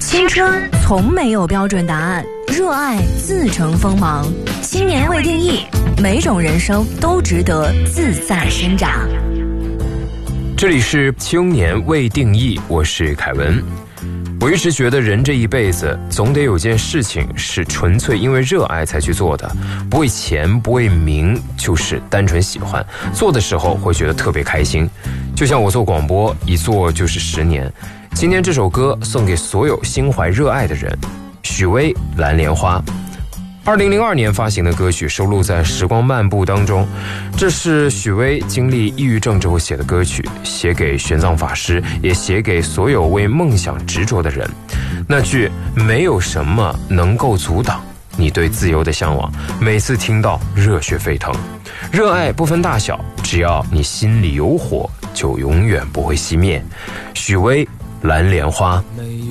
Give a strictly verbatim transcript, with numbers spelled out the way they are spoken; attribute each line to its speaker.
Speaker 1: 青春从没有标准答案，热爱自成锋芒。青年未定义，每种人生都值得自在生长。
Speaker 2: 这里是青年未定义，我是凯文。我一直觉得人这一辈子总得有件事情是纯粹因为热爱才去做的，不为钱不为名，就是单纯喜欢，做的时候会觉得特别开心。就像我做广播，一做就是十年。今天这首歌送给所有心怀热爱的人，许巍《蓝莲花》。二零零二年发行的歌曲收录在《时光漫步》当中，这是许巍经历抑郁症之后写的歌曲，写给玄奘法师，也写给所有为梦想执着的人。那句没有什么能够阻挡你对自由的向往，每次听到热血沸腾。热爱不分大小，只要你心里有火，就永远不会熄灭。许巍《蓝莲花》。
Speaker 3: 没